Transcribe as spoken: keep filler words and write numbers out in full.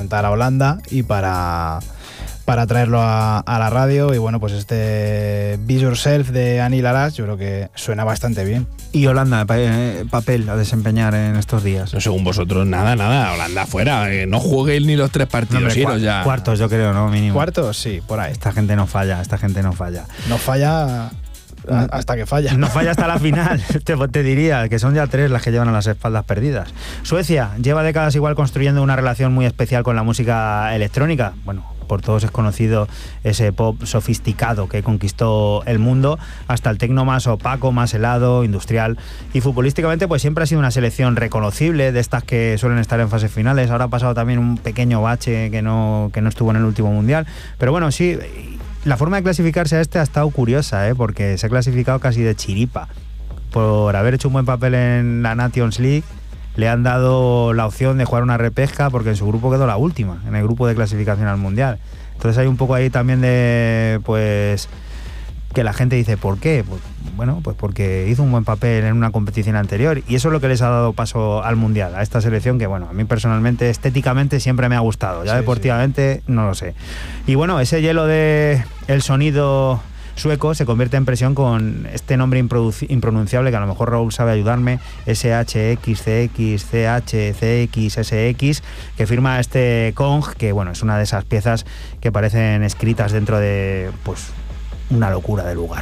representar a Holanda y para, para traerlo a, a la radio. Y bueno, pues este Be Yourself de Annie Laras yo creo que suena bastante bien. ¿Y Holanda, eh, papel a desempeñar en estos días? No, según vosotros, nada, nada. Holanda fuera. Eh, no jueguéis ni los tres partidos. No, hombre, iros ya. Cuartos, yo creo, ¿no? Mínimo. Cuartos, sí, por ahí. Esta gente no falla, esta gente no falla. No falla hasta que falla. No falla hasta la final, te, te diría, que son ya tres las que llevan a las espaldas perdidas. Suecia lleva décadas igual construyendo una relación muy especial con la música electrónica. Bueno, por todos es conocido ese pop sofisticado que conquistó el mundo, hasta el tecno más opaco, más helado, industrial. Y futbolísticamente pues siempre ha sido una selección reconocible, de estas que suelen estar en fases finales. Ahora ha pasado también un pequeño bache que no, que no estuvo en el último mundial. Pero bueno, sí, la forma de clasificarse a este ha estado curiosa, ¿eh? Porque se ha clasificado casi de chiripa. Por haber hecho un buen papel en la Nations League, le han dado la opción de jugar una repesca porque en su grupo quedó la última, en el grupo de clasificación al Mundial. Entonces hay un poco ahí también de, pues, que la gente dice, ¿por qué? Pues, bueno, pues porque hizo un buen papel en una competición anterior y eso es lo que les ha dado paso al Mundial, a esta selección que, bueno, a mí personalmente, estéticamente siempre me ha gustado, ya sí, deportivamente sí. No lo sé. Y bueno, ese hielo de el sonido sueco se convierte en presión con este nombre impronunciable que a lo mejor Raúl sabe ayudarme, S H X C X C H C X S X, que firma este Kong, que bueno, es una de esas piezas que parecen escritas dentro de pues una locura de lugar.